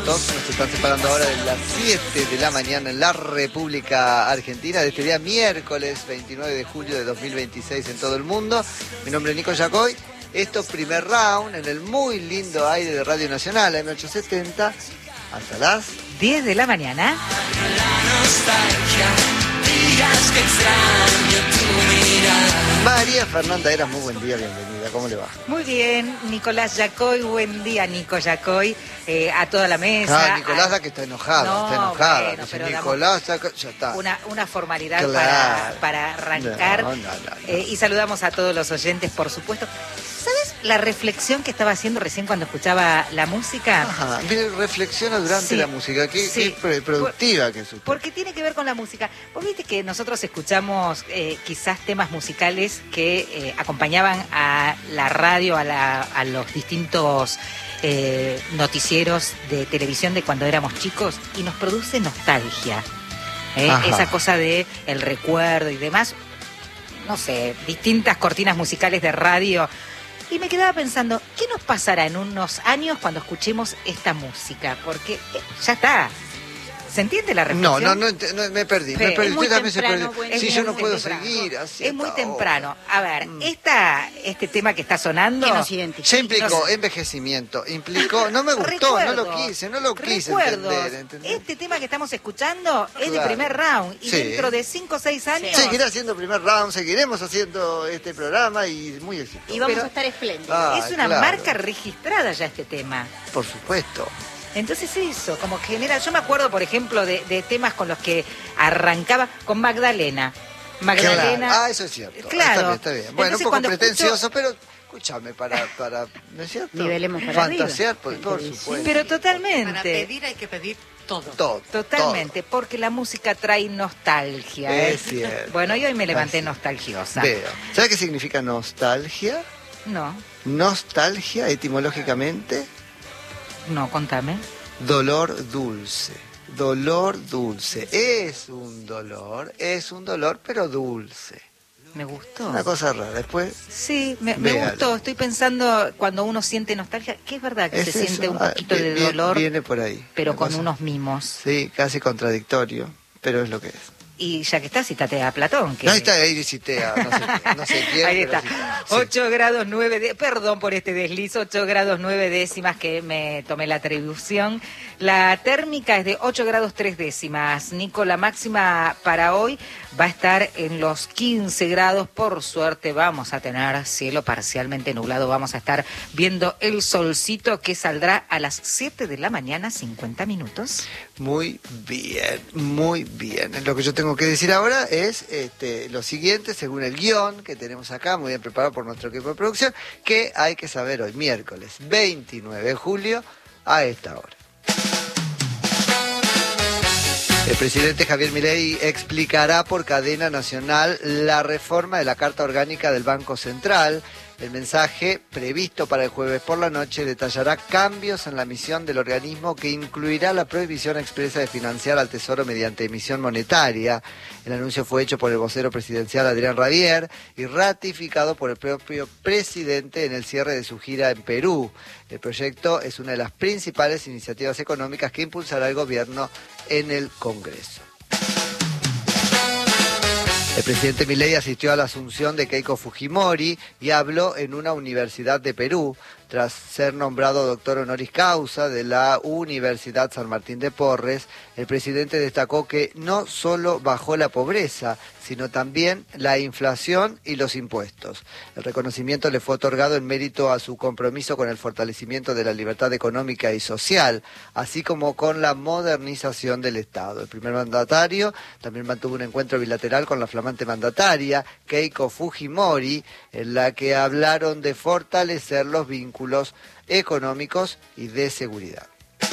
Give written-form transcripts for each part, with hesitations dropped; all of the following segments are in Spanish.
minutos. Nos están separando ahora de las 7 de la mañana en la República Argentina, de este día miércoles 29 de julio de 2026 en todo el mundo. Mi nombre es Nico Yacoy. Esto primer round en el muy lindo aire de Radio Nacional, M870, hasta las 10 de la mañana. María Fernanda Eras, muy buen día, bienvenida, ¿cómo le va? Muy bien, Nicolás Yacoy, buen día, Nico Yacoy, a toda la mesa. Nicolás la que está enojada, No, está enojada. bueno, pero Nicolás, ya está. Una formalidad Claro. para arrancar. No. Y saludamos a todos los oyentes, por supuesto. ¿Sabes la reflexión que estaba haciendo recién cuando escuchaba la música? Ajá, mire, reflexiona durante Sí, la música, qué productiva que es usted. Porque tiene que ver con la música. Vos viste que nosotros escuchamos quizás temas musicales que acompañaban a la radio, a los distintos noticieros de televisión de cuando éramos chicos y nos produce nostalgia. Esa cosa de el recuerdo y demás. No sé, distintas cortinas musicales de radio. Y me quedaba pensando, ¿qué nos pasará en unos años cuando escuchemos esta música? Porque ya está. ¿Se entiende la reflexión? No, me perdí. Es Usted también se temprano, perdió. bueno, Sí, es yo muy no puedo temprano. seguir así. Es muy temprano. A ver, este tema que está sonando... Que nos identifica. Ya implicó Nos- envejecimiento, implicó, no me gustó, no lo quise Recuerdos. entender. Este tema que estamos escuchando es de Claro. primer round y Sí. dentro de 5 o 6 años... Seguirá haciendo primer round, seguiremos haciendo este programa y muy exitoso. Y vamos Pero- a estar espléndidos. Ah, es una claro. marca registrada ya este tema. Por supuesto. Entonces eso, como que genera... Yo me acuerdo, por ejemplo, de temas con los que arrancaba con Magdalena. Magdalena... Claro. Ah, eso es cierto. Claro. Está bien. Bueno, Entonces, un poco cuando pretencioso, pero escúchame, para, ¿no es cierto? Nivelemos para fantasear, arriba. por supuesto. Pero totalmente. Para pedir hay que pedir todo. Todo. Totalmente, porque la música trae nostalgia. Es cierto. Bueno, y hoy me levanté Así. nostalgiosa. Veo. ¿Sabe qué significa nostalgia? No, Nostalgia, etimológicamente, no, contame. dolor dulce. Dolor dulce. Es un dolor, pero dulce. Me gustó. Una cosa rara. Después, Sí, me Véalo. gustó. Estoy pensando cuando uno siente nostalgia, que es verdad que es se siente eso. un poquito de Bien, dolor, viene por ahí. pero Una con cosa- unos mimos. Sí, casi contradictorio, pero es lo que es. Y ya que está, citate a Platón. Que... No, está ahí, visitea, no sé quién, Ahí pero está. sí. 8 grados 9 perdón por este desliz, 8 grados 9 décimas que me tomé la atribución. La térmica es de 8 grados 3 décimas. Nico, la máxima para hoy va a estar en los 15 grados. Por suerte vamos a tener cielo parcialmente nublado. Vamos a estar viendo el solcito que saldrá a las 7 de la mañana, 50 minutos. Muy bien, muy bien. Lo que yo tengo que decir ahora es lo siguiente, según el guión que tenemos acá, muy bien preparado por nuestro equipo de producción, que hay que saber hoy, miércoles 29 de julio, a esta hora. El presidente Javier Milei explicará por cadena nacional la reforma de la Carta Orgánica del Banco Central. El mensaje, previsto para el jueves por la noche, detallará cambios en la misión del organismo que incluirá la prohibición expresa de financiar al Tesoro mediante emisión monetaria. El anuncio fue hecho por el vocero presidencial Adrián Rabier y ratificado por el propio presidente en el cierre de su gira en Perú. El proyecto es una de las principales iniciativas económicas que impulsará el gobierno en el Congreso. El presidente Milei asistió a la asunción de Keiko Fujimori y habló en una universidad de Perú. Tras ser nombrado doctor honoris causa de la Universidad San Martín de Porres, el presidente destacó que no solo bajó la pobreza, sino también la inflación y los impuestos. El reconocimiento le fue otorgado en mérito a su compromiso con el fortalecimiento de la libertad económica y social, así como con la modernización del Estado. El primer mandatario también mantuvo un encuentro bilateral con la flamante mandataria, Keiko Fujimori, en la que hablaron de fortalecer los vínculos económicos y de seguridad.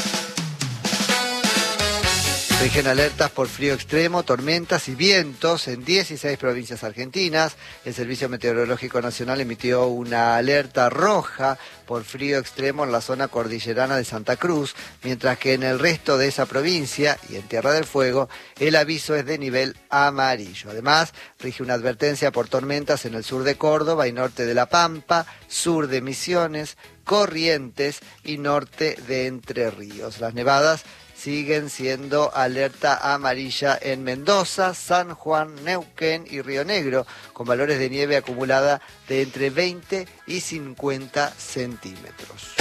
Rigen alertas por frío extremo, tormentas y vientos en 16 provincias argentinas. El Servicio Meteorológico Nacional emitió una alerta roja por frío extremo en la zona cordillerana de Santa Cruz, mientras que en el resto de esa provincia y en Tierra del Fuego el aviso es de nivel amarillo. Además, rige una advertencia por tormentas en el sur de Córdoba y norte de La Pampa, sur de Misiones, Corrientes y norte de Entre Ríos. Las nevadas siguen siendo alerta amarilla en Mendoza, San Juan, Neuquén y Río Negro, con valores de nieve acumulada de entre 20 y 50 centímetros.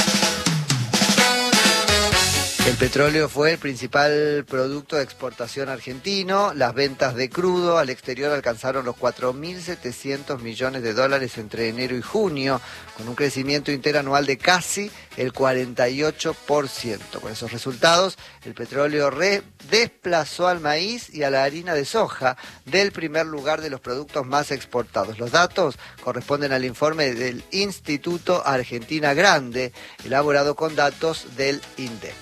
El petróleo fue el principal producto de exportación argentino. Las ventas de crudo al exterior alcanzaron los 4.700 millones de dólares entre enero y junio, con un crecimiento interanual de casi el 48%. Con esos resultados, el petróleo desplazó al maíz y a la harina de soja del primer lugar de los productos más exportados. Los datos corresponden al informe del Instituto Argentina Grande, elaborado con datos del INDEC.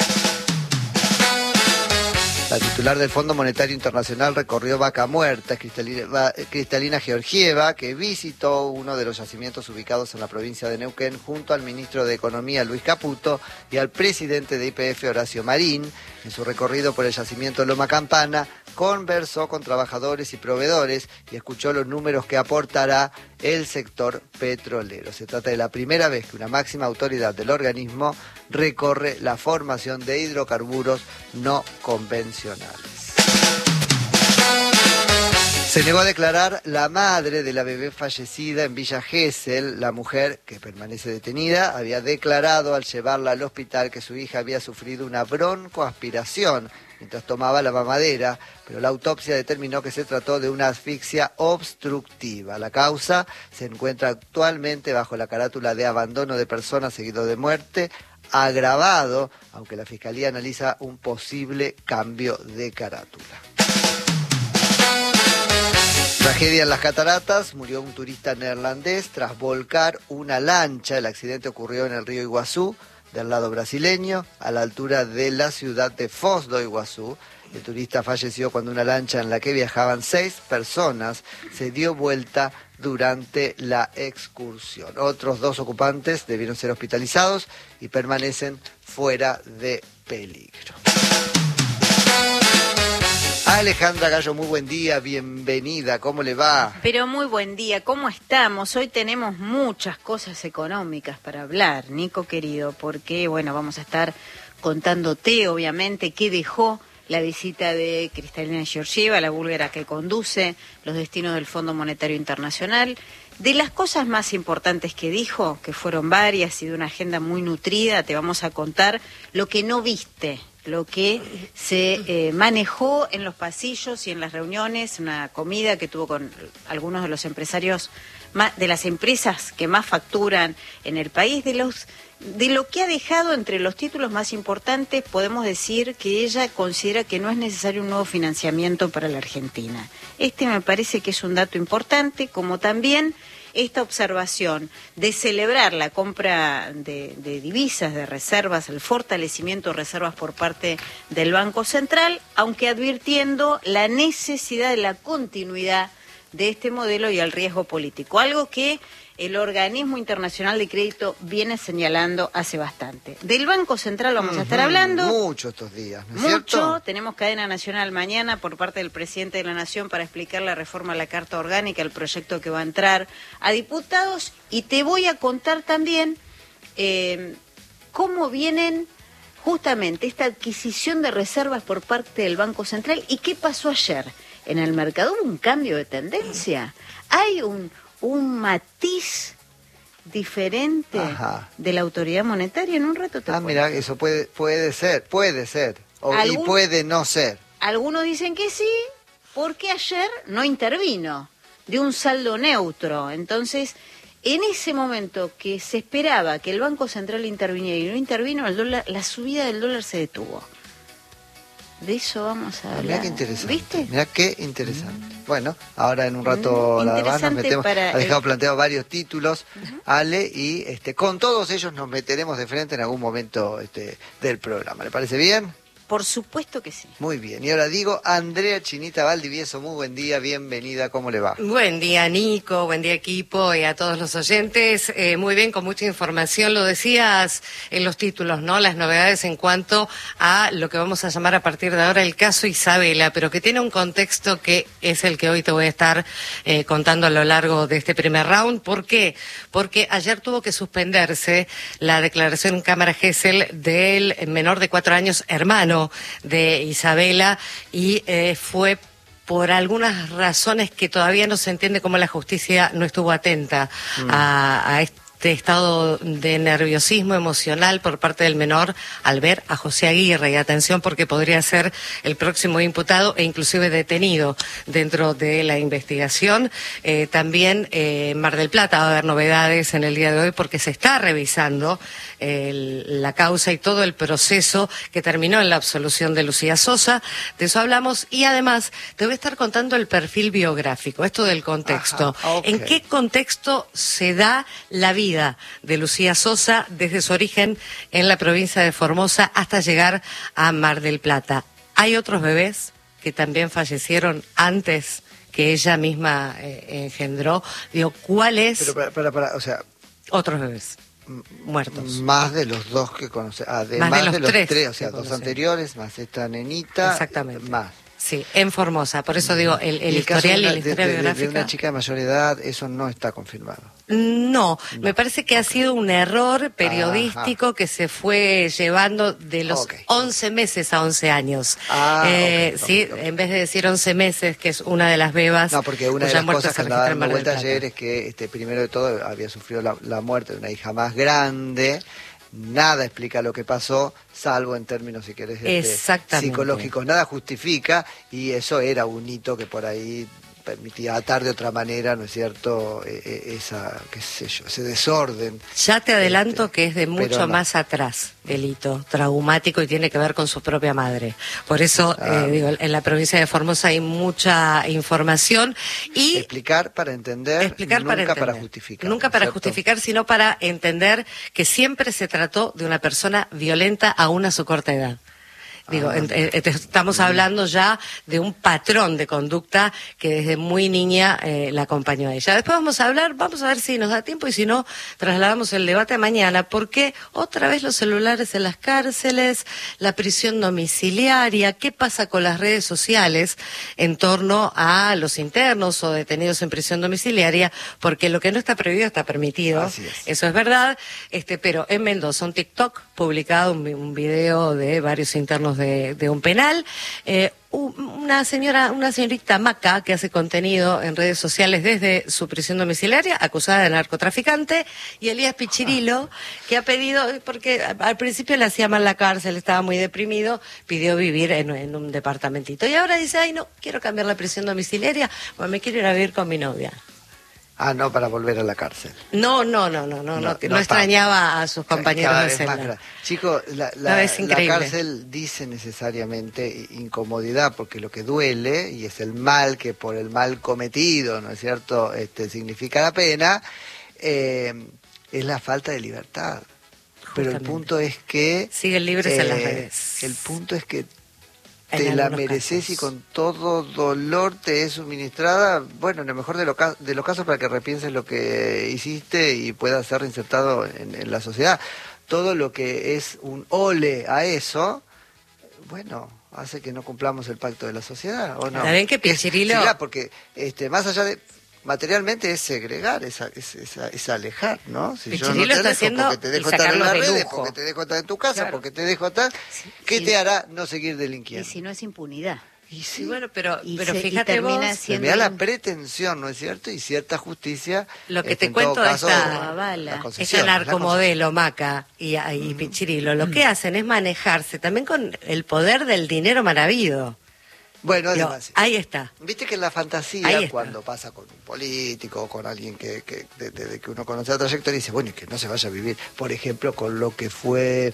La titular del Fondo Monetario Internacional recorrió Vaca Muerta, Cristalina Georgieva, que visitó uno de los yacimientos ubicados en la provincia de Neuquén junto al ministro de Economía Luis Caputo y al presidente de YPF Horacio Marín. En su recorrido por el yacimiento Loma Campana, conversó con trabajadores y proveedores y escuchó los números que aportará el sector petrolero. Se trata de la primera vez que una máxima autoridad del organismo recorre la formación de hidrocarburos no convencionales. Se negó a declarar la madre de la bebé fallecida en Villa Gesell. La mujer, que permanece detenida, había declarado al llevarla al hospital que su hija había sufrido una broncoaspiración mientras tomaba la mamadera, pero la autopsia determinó que se trató de una asfixia obstructiva. La causa se encuentra actualmente bajo la carátula de abandono de persona seguido de muerte agravado, aunque la Fiscalía analiza un posible cambio de carátula. Tragedia en las cataratas, murió un turista neerlandés tras volcar una lancha. El accidente ocurrió en el río Iguazú, del lado brasileño, a la altura de la ciudad de Foz do Iguazú. El turista falleció cuando una lancha en la que viajaban 6 personas se dio vuelta durante la excursión. Otros 2 ocupantes debieron ser hospitalizados y permanecen fuera de peligro. Alejandra Gallo, muy buen día, bienvenida, ¿cómo le va? Pero muy buen día, ¿cómo estamos? Hoy tenemos muchas cosas económicas para hablar, Nico querido, porque bueno, vamos a estar contándote obviamente qué dejó la visita de Cristalina Georgieva, la búlgara que conduce los destinos del Fondo Monetario Internacional. De las cosas más importantes que dijo, que fueron varias y de una agenda muy nutrida, te vamos a contar lo que no viste, lo que se manejó en los pasillos y en las reuniones, una comida que tuvo con algunos de los empresarios, de las empresas que más facturan en el país, de lo que ha dejado entre los títulos más importantes. Podemos decir que ella considera que no es necesario un nuevo financiamiento para la Argentina. Este me parece que es un dato importante, como también esta observación de celebrar la compra de divisas, de reservas, el fortalecimiento de reservas por parte del Banco Central, aunque advirtiendo la necesidad de la continuidad de este modelo y el riesgo político, algo que el Organismo Internacional de Crédito viene señalando hace bastante. Del Banco Central vamos a estar hablando. Mucho estos días, ¿no es mucho. cierto? Tenemos cadena nacional mañana por parte del presidente de la Nación para explicar la reforma a la Carta Orgánica, el proyecto que va a entrar a diputados. Y te voy a contar también cómo vienen justamente esta adquisición de reservas por parte del Banco Central y qué pasó ayer. En el mercado hubo un cambio de tendencia. Hay un matiz diferente de la autoridad monetaria. En un rato te cuento. Mira, eso puede ser, y puede no ser. Algunos dicen que sí, porque ayer no intervino, de un saldo neutro. Entonces, en ese momento que se esperaba que el Banco Central interviniera y no intervino, la subida del dólar se detuvo. De eso vamos a hablar. Mirá qué interesante. ¿Viste? Mirá qué interesante. Bueno, ahora en un rato nada más nos metemos. Ha dejado planteado varios títulos, Ale, y con todos ellos nos meteremos de frente en algún momento del programa. ¿Le parece bien? Por supuesto que sí. Muy bien, y ahora digo, Andrea Chinita Valdivieso, muy buen día, bienvenida, ¿cómo le va? Buen día, Nico, buen día, equipo, y a todos los oyentes. Muy bien, con mucha información. Lo decías en los títulos, ¿no? Las novedades en cuanto a lo que vamos a llamar a partir de ahora el caso Isabela, pero que tiene un contexto que es el que hoy te voy a estar contando a lo largo de este primer round. ¿Por qué? Porque ayer tuvo que suspenderse la declaración en Cámara Gesell del menor de 4 años, hermano de Isabela, y fue por algunas razones que todavía no se entiende cómo la justicia no estuvo atenta a este estado de nerviosismo emocional por parte del menor al ver a José Aguirre. Y atención, porque podría ser el próximo imputado e inclusive detenido dentro de la investigación. También Mar del Plata va a haber novedades en el día de hoy porque se está revisando la causa y todo el proceso que terminó en la absolución de Lucía Sosa. De eso hablamos, y además te voy a estar contando el perfil biográfico, esto del contexto. Ajá, okay. ¿En qué contexto se da la vida de Lucía Sosa desde su origen en la provincia de Formosa hasta llegar a Mar del Plata? Hay otros bebés que también fallecieron antes que ella misma engendró. Digo, ¿cuál es? Pero para, o sea... Otros bebés muertos. Más de los dos que conoce, además Más de los tres, o sea, que dos conocemos. anteriores, más esta nenita, Exactamente. más. Sí, en Formosa. Por eso digo, el historial y la historia biográfica. De una chica de mayor edad, eso no está confirmado. No, me parece que ha sido un error periodístico que se fue llevando de los 11 meses a 11 años. Sí, en vez de decir 11 meses, que es una de las bebas. No, porque una de las cosas que andaba dando vuelta ayer es que, primero de todo, había sufrido la muerte de una hija más grande. Nada explica lo que pasó, salvo en términos, si querés, psicológicos. Nada justifica, y eso era un hito que por ahí permitía atar de otra manera, ¿no es cierto?, qué sé yo, ese desorden. Ya te adelanto que es de mucho más atrás el hito traumático y tiene que ver con su propia madre. Por eso, digo, en la provincia de Formosa hay mucha información y... Explicar para entender, nunca para justificar. Nunca para justificar, sino para entender que siempre se trató de una persona violenta aún a su corta edad. Digo, estamos hablando ya de un patrón de conducta que desde muy niña la acompañó a ella. Después vamos a ver si nos da tiempo, y si no, trasladamos el debate a mañana, porque otra vez los celulares en las cárceles, la prisión domiciliaria, ¿qué pasa con las redes sociales en torno a los internos o detenidos en prisión domiciliaria? Porque lo que no está prohibido está permitido. Así es. Eso es verdad, pero en Mendoza, un TikTok publicado, un video de varios internos de un penal, una señorita Maca, que hace contenido en redes sociales desde su prisión domiciliaria, acusada de narcotraficante, y Elías Pichirilo, que ha pedido, porque al principio le hacía mal la cárcel, estaba muy deprimido, pidió vivir en un departamentito, y ahora dice, ay, no, quiero cambiar la prisión domiciliaria, pues me quiero ir a vivir con mi novia. No para volver a la cárcel. No extrañaba a sus compañeros de celda. Chicos, la cárcel dice necesariamente incomodidad, porque lo que duele, y es el mal que por el mal cometido, ¿no es cierto?, significa la pena, es la falta de libertad. Pero el punto es que... siguen libres en las redes. El punto es que te la mereces casos. Y con todo dolor te es suministrada, bueno, en el mejor de los casos, para que repienses lo que hiciste y puedas ser reinsertado en la sociedad. Todo lo que es un ole a eso, bueno, hace que no cumplamos el pacto de la sociedad, ¿o no? Está bien que Pichirilo... Sí, porque más allá de... materialmente es segregar, es alejar, ¿no? Si yo no te dejo porque te dejo estar en las redes, porque te dejo estar en tu casa, porque te dejo estar, ¿qué te hará no seguir delinquiendo? Y si no es impunidad. Y sí, bueno, pero fíjate vos, se me da la pretensión, ¿no es cierto? Y cierta justicia. Lo que te cuento de esta narcomodelo, Maca y Pichirilo, lo que hacen es manejarse también con el poder del dinero mal habido. Bueno, además, ahí está. Viste que en la fantasía, cuando pasa con un político o con alguien que uno conoce la trayectoria, dice, bueno, y que no se vaya a vivir, por ejemplo, con lo que fue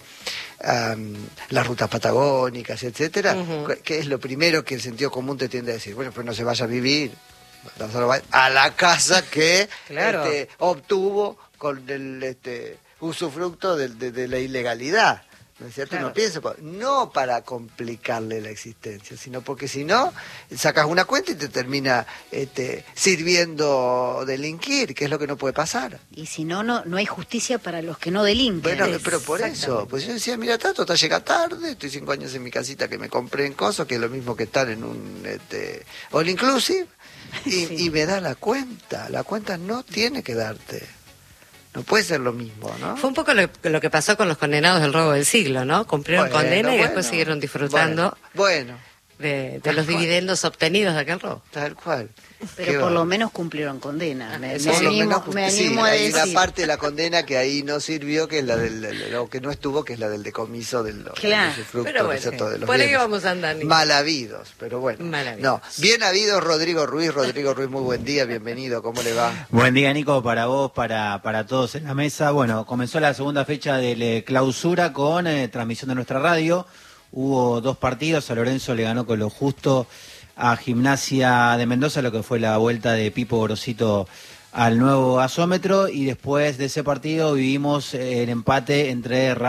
las rutas patagónicas, etcétera, que es lo primero que el sentido común te tiende a decir, bueno, pues no se vaya a vivir a la casa que obtuvo con el usufructo de la ilegalidad. ¿No es cierto? Claro. Uno piensa, no para complicarle la existencia, sino porque si no, sacas una cuenta y te termina sirviendo delinquir, que es lo que no puede pasar. Y si no, no hay justicia para los que no delinquen. Bueno, pero por eso, pues yo decía, mira, Tato, llega tarde, estoy 5 años en mi casita que me compré en Coso, que es lo mismo que estar en un all inclusive, y me da la cuenta no tiene que darte. No puede ser lo mismo, ¿no? Fue un poco lo que pasó con los condenados del robo del siglo, ¿no? Cumplieron condena y después siguieron disfrutando de los dividendos obtenidos de aquel robo. Tal cual. Pero por lo menos cumplieron condena. Me animo a hay decir. una parte de la condena que ahí no sirvió, que es la lo que no estuvo, que es la del decomiso del Claro. Pero bueno, de los por ahí bienes. vamos a andar. Nico. Mal habidos, pero bueno. No, bien habido Rodrigo Ruiz, muy buen día, bienvenido, ¿cómo le va? Buen día, Nico, para vos, para todos en la mesa. Bueno, comenzó la segunda fecha de clausura con transmisión de nuestra radio. Hubo 2 partidos, San Lorenzo le ganó con lo justo a Gimnasia de Mendoza, lo que fue la vuelta de Pipo Gorosito al nuevo gasómetro, y después de ese partido vivimos el empate entre